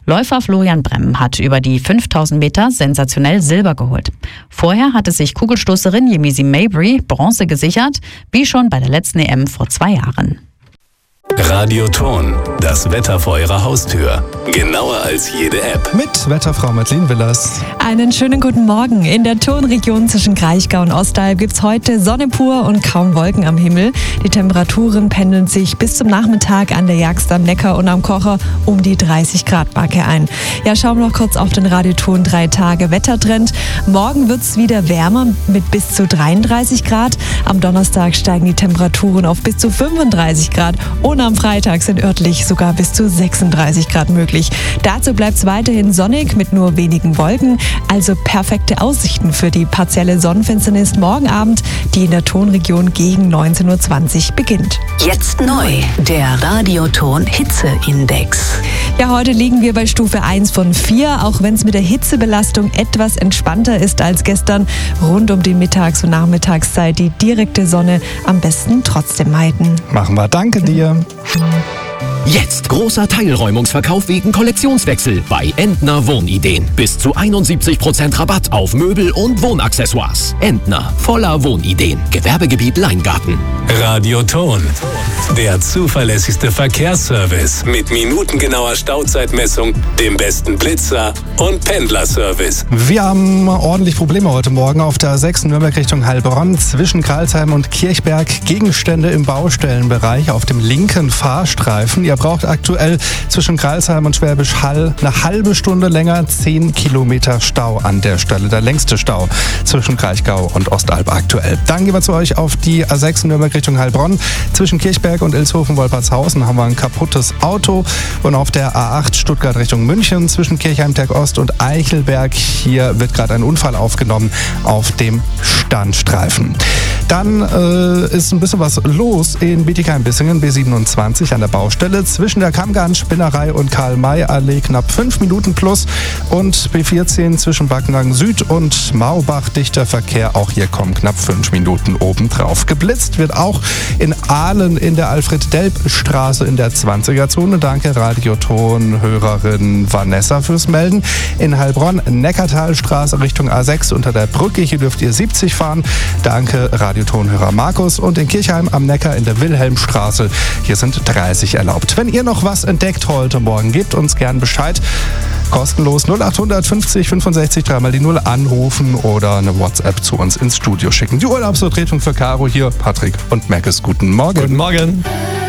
Läufer Florian Bremm hat über die 5000 Meter sensationell Silber geholt. Vorher hatte sich Kugelstoßerin Yemisi Mabry Bronze gesichert, wie schon bei der letzten EM vor 2 Jahren. Radioton, das Wetter vor Ihrer Haustür. Genauer als jede App. Mit Wetterfrau Madeleine Willers. Einen schönen guten Morgen. In der Tonregion zwischen Kraichgau und Ostalb gibt's heute Sonne pur und kaum Wolken am Himmel. Die Temperaturen pendeln sich bis zum Nachmittag an der Jagst am Neckar und am Kocher um die 30-Grad-Marke ein. Ja, schauen wir noch kurz auf den Radioton 3 Tage Wettertrend. Morgen wird's wieder wärmer mit bis zu 33 Grad. Am Donnerstag steigen die Temperaturen auf bis zu 35 Grad. Und am Freitag sind örtlich sogar bis zu 36 Grad möglich. Dazu bleibt es weiterhin sonnig mit nur wenigen Wolken, also perfekte Aussichten für die partielle Sonnenfinsternis morgen Abend, die in der Tonregion gegen 19:20 Uhr beginnt. Jetzt neu, der Radioton Hitzeindex. Ja, heute liegen wir bei Stufe 1 von 4, auch wenn es mit der Hitzebelastung etwas entspannter ist als gestern. Rund um die Mittags- und Nachmittagszeit die direkte Sonne am besten trotzdem meiden. Machen wir, danke dir. Jetzt großer Teilräumungsverkauf wegen Kollektionswechsel bei Entner Wohnideen. Bis zu 71% Rabatt auf Möbel und Wohnaccessoires. Entner, voller Wohnideen. Gewerbegebiet Leingarten. Radioton, der zuverlässigste Verkehrsservice mit minutengenauer Stauzeitmessung, dem besten Blitzer und Pendlerservice. Wir haben ordentlich Probleme heute Morgen auf der A6 Nürnberg Richtung Heilbronn zwischen Kralsheim und Kirchberg. Gegenstände im Baustellenbereich auf dem linken Fahrstreifen. Ihr braucht aktuell zwischen Kralsheim und Schwäbisch Hall eine halbe Stunde länger, 10 Kilometer Stau an der Stelle. Der längste Stau zwischen Kraichgau und Ostalb aktuell. Dann gehen wir zu euch auf die A6 Nürnberg Richtung Heilbronn. Zwischen Kirchberg und Ilshofen-Wolpertshausen haben wir ein kaputtes Auto. Und auf der A8 Stuttgart Richtung München zwischen Kirchheimteg Ost und Eichelberg. Hier wird gerade ein Unfall aufgenommen auf dem Standstreifen. Dann ist ein bisschen was los in Bietigheim-Bissingen, B27 an der Baustelle. Zwischen der Kammgarn-Spinnerei und Karl-May-Allee knapp 5 Minuten plus. Und B14 zwischen Backenang Süd und Maubach dichter Verkehr. Auch hier kommen knapp 5 Minuten obendrauf. Geblitzt wird auch in Ahlen in der Alfred-Delp-Straße in der 20er-Zone. Danke Radioton-Hörerin Vanessa fürs Melden. In Heilbronn Neckartalstraße Richtung A6 unter der Brücke. Hier dürft ihr 70 fahren. Danke Radioton-Hörer Markus. Und in Kirchheim am Neckar in der Wilhelmstraße. Hier sind 30 erlaubt. Wenn ihr noch was entdeckt heute Morgen, gebt uns gern Bescheid. Kostenlos 0800 50 65 3 die 0 anrufen oder eine WhatsApp zu uns ins Studio schicken. Die Urlaubsvertretung für Caro hier, Patrick und Mackes. Guten Morgen. Guten Morgen.